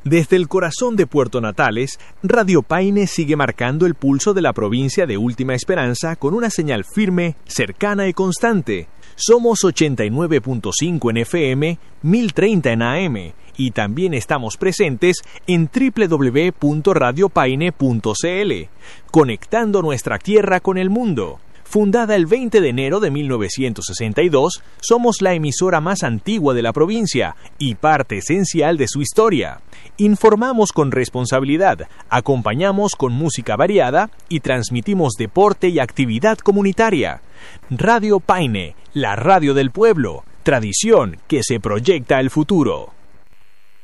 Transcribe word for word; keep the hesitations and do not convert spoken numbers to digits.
Desde el corazón de Puerto Natales, Radio Paine sigue marcando el pulso de la provincia de Última Esperanza con una señal firme, cercana y constante. Somos ochenta y nueve punto cinco en F M, mil treinta en A M y también estamos presentes en doble u doble u doble u punto radio paine punto c l, conectando nuestra tierra con el mundo. Fundada el veinte de enero de mil novecientos sesenta y dos, somos la emisora más antigua de la provincia y parte esencial de su historia. Informamos con responsabilidad, acompañamos con música variada y transmitimos deporte y actividad comunitaria. Radio Paine, la radio del pueblo, tradición que se proyecta al futuro.